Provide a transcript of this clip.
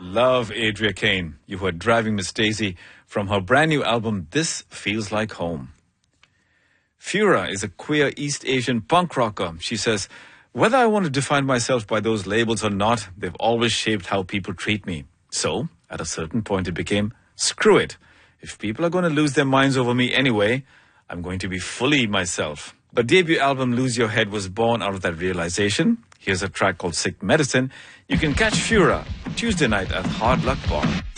love Adria Kane. You heard Driving Miss Daisy from her brand new album, This Feels Like Home. Fura is a queer East Asian punk rocker. She says, whether I want to define myself by those labels or not, they've always shaped how people treat me. So, at a certain point it became, screw it. If people are going to lose their minds over me anyway, I'm going to be fully myself. Her debut album, Lose Your Head, was born out of that realization. Here's a track called Sick Medicine. You can catch Fura Tuesday night at Hard Luck Bar.